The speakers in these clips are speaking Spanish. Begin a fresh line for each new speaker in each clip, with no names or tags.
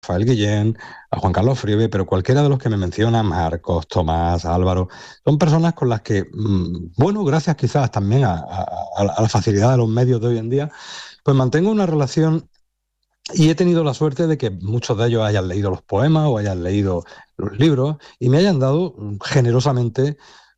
Rafael Guillén, a Juan Carlos Friebe, pero cualquiera de los que me mencionan, Marcos, Tomás, Álvaro, son personas con las que, bueno, gracias quizás también a la facilidad de los medios de hoy en día, pues mantengo una relación y he tenido la suerte de que muchos de ellos hayan leído los poemas o hayan leído los libros y me hayan dado generosamente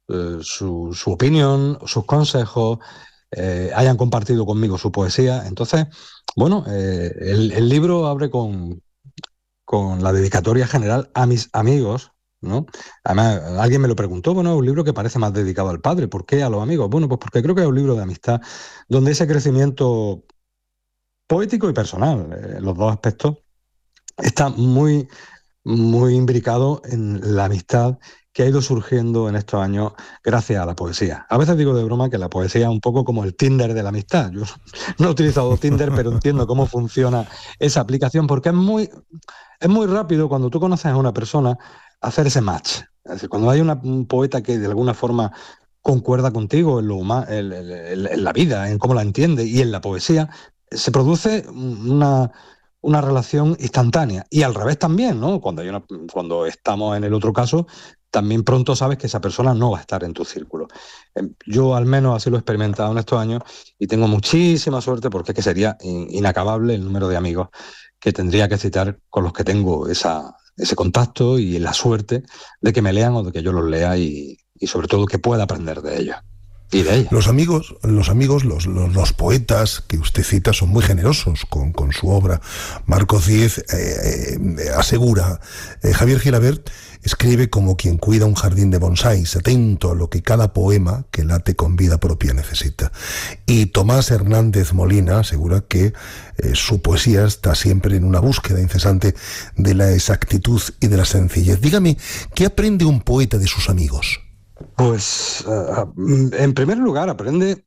su opinión, sus consejos, hayan compartido conmigo su poesía. Entonces, bueno, el libro abre con la dedicatoria general a mis amigos, ¿no? Además, alguien me lo preguntó, bueno, es un libro que parece más dedicado al padre, ¿por qué a los amigos? Bueno, pues porque creo que es un libro de amistad, donde ese crecimiento poético y personal, los dos aspectos, está muy, muy imbricado en la amistad que ha ido surgiendo en estos años gracias a la poesía. A veces digo de broma que la poesía es un poco como el Tinder de la amistad. Yo no he utilizado Tinder, pero entiendo cómo funciona esa aplicación, porque es muy rápido cuando tú conoces a una persona hacer ese match. Es decir, cuando hay un poeta que de alguna forma concuerda contigo en lo en la vida, en cómo la entiende y en la poesía, se produce una relación instantánea. Y al revés también, ¿no? Cuando estamos en el otro caso, también pronto sabes que esa persona no va a estar en tu círculo. Yo al menos así lo he experimentado en estos años y tengo muchísima suerte porque es que sería inacabable el número de amigos que tendría que citar con los que tengo ese contacto y la suerte de que me lean o de que yo los lea y sobre todo que pueda aprender de ellos. Y de ella.
Los amigos, los poetas que usted cita son muy generosos con su obra. Marcos Díez asegura, Javier Gilabert escribe como quien cuida un jardín de bonsáis, atento a lo que cada poema que late con vida propia necesita. Y Tomás Hernández Molina asegura que su poesía está siempre en una búsqueda incesante de la exactitud y de la sencillez. Dígame, ¿qué aprende un poeta de sus amigos?
Pues, en primer lugar, aprende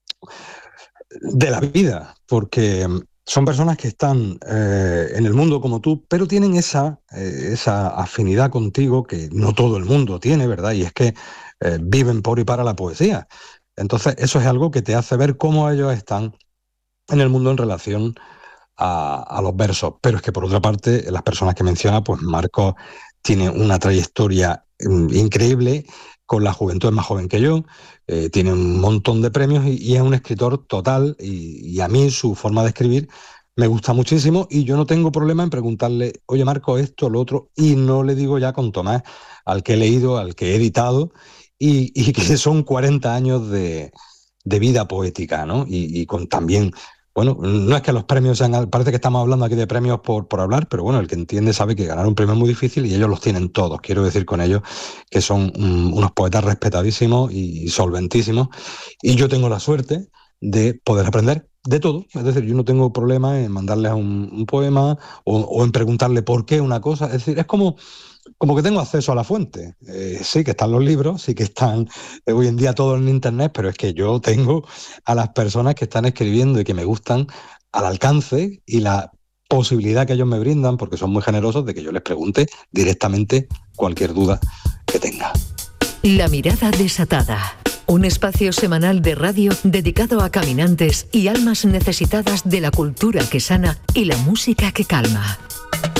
de la vida, porque son personas que están en el mundo como tú, pero tienen esa afinidad contigo que no todo el mundo tiene, ¿verdad? Y es que viven por y para la poesía. Entonces, eso es algo que te hace ver cómo ellos están en el mundo en relación a los versos. Pero es que, por otra parte, las personas que menciona, pues Marcos tiene una trayectoria increíble. Con la juventud es más joven que yo, tiene un montón de premios y es un escritor total y a mí su forma de escribir me gusta muchísimo y yo no tengo problema en preguntarle, oye Marco, esto, lo otro, y no le digo ya con Tomás, al que he leído, al que he editado y que son 40 años de vida poética, ¿no? Y con también... Bueno, no es que los premios sean... Parece que estamos hablando aquí de premios por hablar, pero bueno, el que entiende sabe que ganar un premio es muy difícil y ellos los tienen todos. Quiero decir con ellos que son unos poetas respetadísimos y solventísimos. Y yo tengo la suerte de poder aprender de todo. Es decir, yo no tengo problema en mandarles un poema o en preguntarle por qué una cosa. Es decir, es como que tengo acceso a la fuente. Sí que están los libros, sí que están hoy en día todo en internet, pero es que yo tengo a las personas que están escribiendo y que me gustan al alcance y la posibilidad que ellos me brindan, porque son muy generosos, de que yo les pregunte directamente cualquier duda que tenga.
La mirada desatada. Un espacio semanal de radio dedicado a caminantes y almas necesitadas de la cultura que sana y la música que calma.